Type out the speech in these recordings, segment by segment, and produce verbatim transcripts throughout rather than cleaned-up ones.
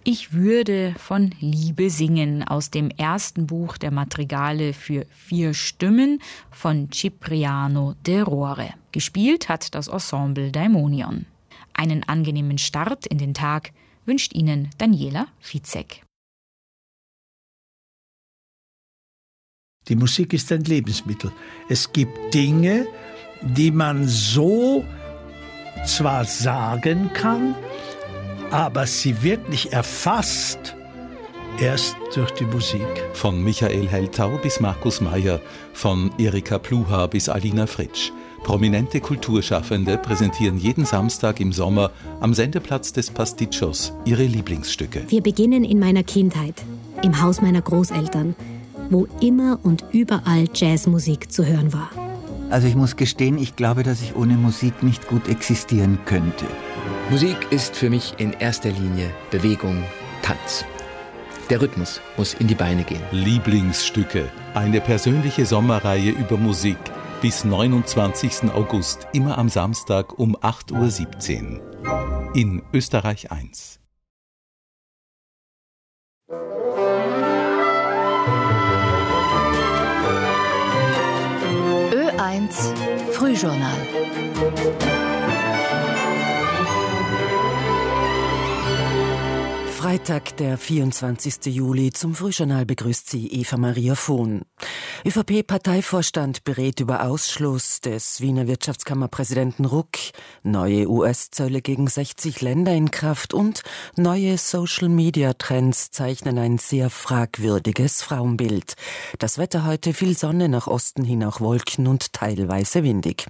Ich würde von Liebe singen aus dem ersten Buch der Madrigale für vier Stimmen von Cipriano de Rore. Gespielt hat das Ensemble Daimonion. Einen angenehmen Start in den Tag wünscht Ihnen Daniela Fizek. Die Musik ist ein Lebensmittel. Es gibt Dinge, die man so zwar sagen kann, aber sie wirklich erfasst erst durch die Musik. Von Michael Heltau bis Markus Meyer, von Erika Pluha bis Alina Fritsch. Prominente Kulturschaffende präsentieren jeden Samstag im Sommer am Sendeplatz des Pasticcios ihre Lieblingsstücke. Wir beginnen in meiner Kindheit, im Haus meiner Großeltern, wo immer und überall Jazzmusik zu hören war. Also ich muss gestehen, ich glaube, dass ich ohne Musik nicht gut existieren könnte. Musik ist für mich in erster Linie Bewegung, Tanz. Der Rhythmus muss in die Beine gehen. Lieblingsstücke, eine persönliche Sommerreihe über Musik. Bis neunundzwanzigsten August, immer am Samstag um acht Uhr siebzehn. In Österreich eins. Ö eins Frühjournal. Freitag, der vierundzwanzigsten Juli. Zum Frühjournal begrüßt Sie Eva Maria Vohn. ÖVP-Parteivorstand berät über Ausschluss des Wiener Wirtschaftskammerpräsidenten Ruck, neue U S-Zölle gegen sechzig Länder in Kraft und neue Social-Media-Trends zeichnen ein sehr fragwürdiges Frauenbild. Das Wetter heute: viel Sonne, nach Osten hin auch Wolken und teilweise windig.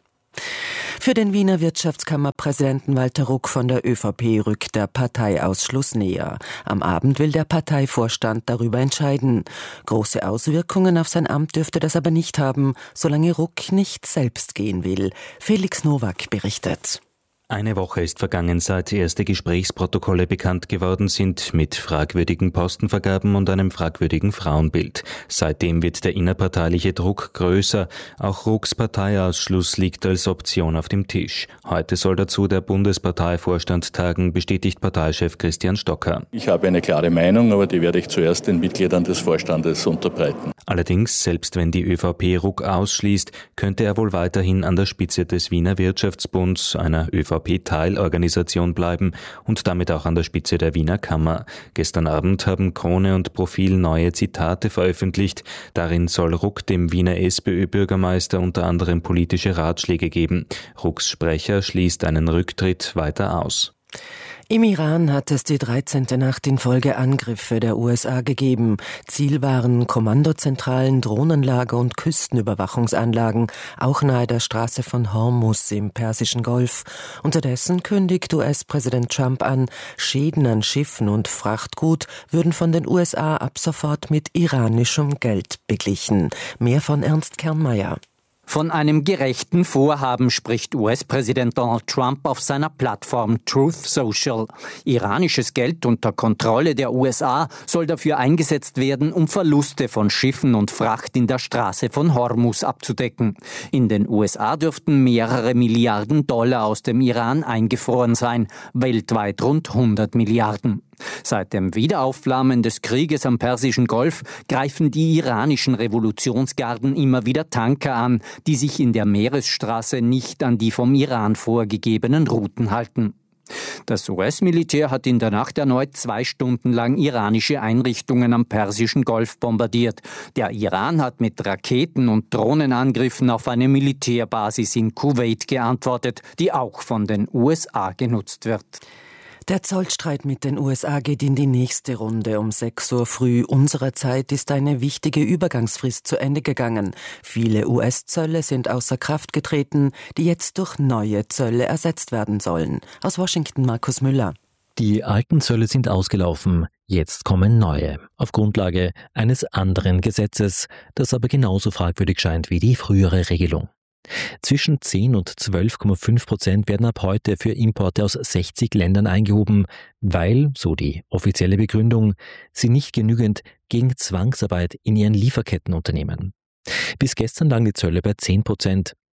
Für den Wiener Wirtschaftskammerpräsidenten Walter Ruck von der ÖVP rückt der Parteiausschluss näher. Am Abend will der Parteivorstand darüber entscheiden. Große Auswirkungen auf sein Amt dürfte das aber nicht haben, solange Ruck nicht selbst gehen will. Felix Nowak berichtet. Eine Woche ist vergangen, seit erste Gesprächsprotokolle bekannt geworden sind mit fragwürdigen Postenvergaben und einem fragwürdigen Frauenbild. Seitdem wird der innerparteiliche Druck größer. Auch Rucks Parteiausschluss liegt als Option auf dem Tisch. Heute soll dazu der Bundesparteivorstand tagen, bestätigt Parteichef Christian Stocker. Ich habe eine klare Meinung, aber die werde ich zuerst den Mitgliedern des Vorstandes unterbreiten. Allerdings, selbst wenn die ÖVP Ruck ausschließt, könnte er wohl weiterhin an der Spitze des Wiener Wirtschaftsbunds, einer ÖVP-Teilorganisation, bleiben und damit auch an der Spitze der Wiener Kammer. Gestern Abend haben Krone und Profil neue Zitate veröffentlicht. Darin soll Ruck dem Wiener SPÖ-Bürgermeister unter anderem politische Ratschläge geben. Rucks Sprecher schließt einen Rücktritt weiter aus. Im Iran hat es die dreizehnte Nacht in Folge Angriffe der U S A gegeben. Ziel waren Kommandozentralen, Drohnenlager und Küstenüberwachungsanlagen, auch nahe der Straße von Hormuz im Persischen Golf. Unterdessen kündigt U S-Präsident Trump an, Schäden an Schiffen und Frachtgut würden von den U S A ab sofort mit iranischem Geld beglichen. Mehr von Ernst Kernmeier. Von einem gerechten Vorhaben spricht U S-Präsident Donald Trump auf seiner Plattform Truth Social. Iranisches Geld unter Kontrolle der U S A soll dafür eingesetzt werden, um Verluste von Schiffen und Fracht in der Straße von Hormuz abzudecken. In den U S A dürften mehrere Milliarden Dollar aus dem Iran eingefroren sein, weltweit rund hundert Milliarden. Seit dem Wiederaufflammen des Krieges am Persischen Golf greifen die iranischen Revolutionsgarden immer wieder Tanker an, die sich in der Meeresstraße nicht an die vom Iran vorgegebenen Routen halten. Das U S-Militär hat in der Nacht erneut zwei Stunden lang iranische Einrichtungen am Persischen Golf bombardiert. Der Iran hat mit Raketen- und Drohnenangriffen auf eine Militärbasis in Kuwait geantwortet, die auch von den U S A genutzt wird. Der Zollstreit mit den U S A geht in die nächste Runde. Um sechs Uhr früh unserer Zeit ist eine wichtige Übergangsfrist zu Ende gegangen. Viele U S-Zölle sind außer Kraft getreten, die jetzt durch neue Zölle ersetzt werden sollen. Aus Washington Markus Müller. Die alten Zölle sind ausgelaufen, jetzt kommen neue, auf Grundlage eines anderen Gesetzes, das aber genauso fragwürdig scheint wie die frühere Regelung. Zwischen zehn und zwölf Komma fünf Prozent werden ab heute für Importe aus sechzig Ländern eingehoben, weil, so die offizielle Begründung, sie nicht genügend gegen Zwangsarbeit in ihren Lieferketten unternehmen. Bis gestern lagen die Zölle bei zehn Prozent.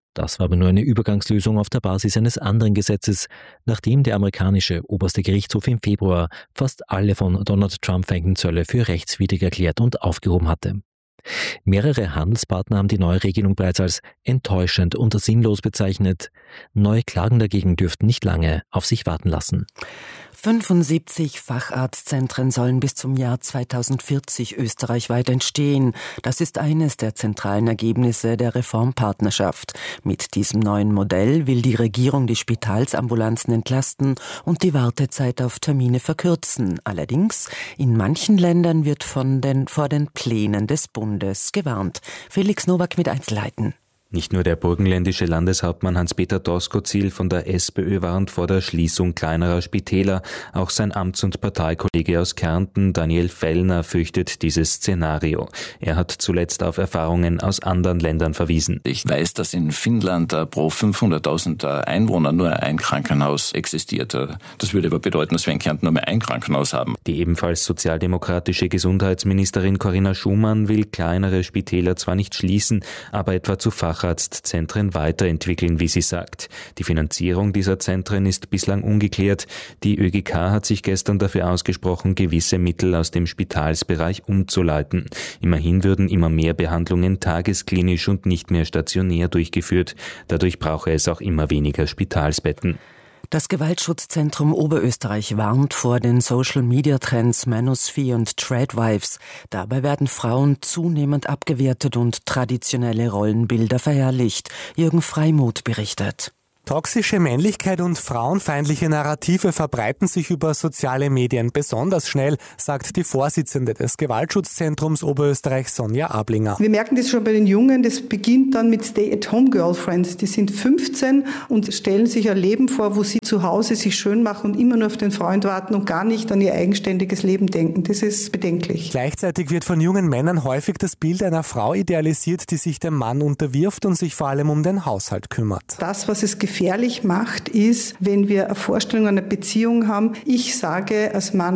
Das war aber nur eine Übergangslösung auf der Basis eines anderen Gesetzes, nachdem der amerikanische oberste Gerichtshof im Februar fast alle von Donald Trump verhängten Zölle für rechtswidrig erklärt und aufgehoben hatte. Mehrere Handelspartner haben die neue Regelung bereits als enttäuschend und sinnlos bezeichnet. Neue Klagen dagegen dürften nicht lange auf sich warten lassen. fünfundsiebzig Facharztzentren sollen bis zum Jahr zweitausendvierzig österreichweit entstehen. Das ist eines der zentralen Ergebnisse der Reformpartnerschaft. Mit diesem neuen Modell will die Regierung die Spitalsambulanzen entlasten und die Wartezeit auf Termine verkürzen. Allerdings, in manchen Ländern wird von den, vor den Plänen des Bundes gewarnt. Felix Nowak mit Einzelheiten. Nicht nur der burgenländische Landeshauptmann Hans-Peter Doskozil von der SPÖ warnt vor der Schließung kleinerer Spitäler. Auch sein Amts- und Parteikollege aus Kärnten, Daniel Fellner, fürchtet dieses Szenario. Er hat zuletzt auf Erfahrungen aus anderen Ländern verwiesen. Ich weiß, dass in Finnland pro fünfhunderttausend Einwohner nur ein Krankenhaus existiert. Das würde aber bedeuten, dass wir in Kärnten nur mehr ein Krankenhaus haben. Die ebenfalls sozialdemokratische Gesundheitsministerin Corinna Schumann will kleinere Spitäler zwar nicht schließen, aber etwa zu Fach Facharztzentren weiterentwickeln, wie sie sagt. Die Finanzierung dieser Zentren ist bislang ungeklärt. Die ÖGK hat sich gestern dafür ausgesprochen, gewisse Mittel aus dem Spitalsbereich umzuleiten. Immerhin würden immer mehr Behandlungen tagesklinisch und nicht mehr stationär durchgeführt. Dadurch brauche es auch immer weniger Spitalsbetten. Das Gewaltschutzzentrum Oberösterreich warnt vor den Social-Media-Trends Manosphere und Tradwives. Dabei werden Frauen zunehmend abgewertet und traditionelle Rollenbilder verherrlicht. Jürgen Freimuth berichtet. Toxische Männlichkeit und frauenfeindliche Narrative verbreiten sich über soziale Medien besonders schnell, sagt die Vorsitzende des Gewaltschutzzentrums Oberösterreich, Sonja Ablinger. Wir merken das schon bei den Jungen, das beginnt dann mit Stay-at-home-Girlfriends. Die sind fünfzehn und stellen sich ein Leben vor, wo sie zu Hause sich schön machen und immer nur auf den Freund warten und gar nicht an ihr eigenständiges Leben denken. Das ist bedenklich. Gleichzeitig wird von jungen Männern häufig das Bild einer Frau idealisiert, die sich dem Mann unterwirft und sich vor allem um den Haushalt kümmert. Das, was es gefährlich macht, ist, wenn wir eine Vorstellung einer Beziehung haben. Ich sage als Mann,